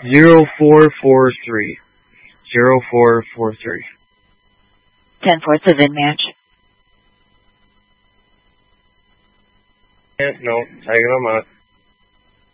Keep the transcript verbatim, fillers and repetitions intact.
Zero four four three. Zero four four three. Ten four, it's a V I N match. Yeah, no, taking them out.